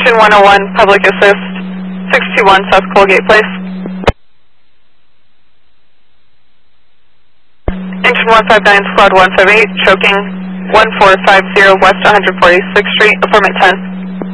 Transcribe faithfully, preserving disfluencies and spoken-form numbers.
Engine one oh one, Public Assist, six two one South Colgate Place. Engine one five nine, Squad one five eight, choking one four five zero West one forty-sixth Street, Informant ten.